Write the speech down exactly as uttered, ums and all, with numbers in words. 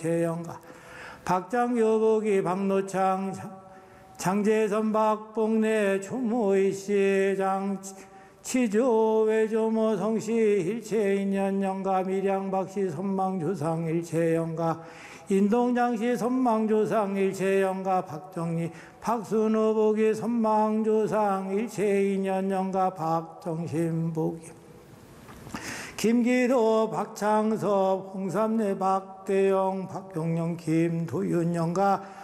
일체영가 박장여복이 박노창 장재선 박봉래 초모이시장 치조 외조모 성시 일체인연영가 밀양박시 선망조상 일체영가 인동장시 선망조상 일체영가 박정리 박순호복이 선망조상 일체인연영가 박정신복이 김기도 박창섭 홍삼래 박대영 박경영 김도윤영가